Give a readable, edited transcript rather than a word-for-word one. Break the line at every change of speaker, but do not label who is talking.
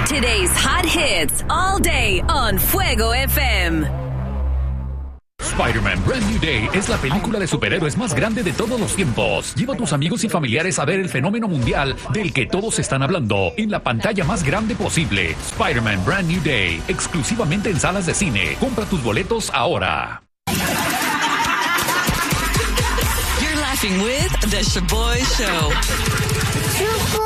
Today's hot hits all day on Fuego FM.
Spider-Man Brand New Day es la película de superhéroes más grande de todos los tiempos. Lleva a tus amigos y familiares a ver el fenómeno mundial del que todos están hablando en la pantalla más grande posible. Spider-Man Brand New Day, exclusivamente en salas de cine. Compra tus boletos ahora.
You're laughing with The Shaboy Show.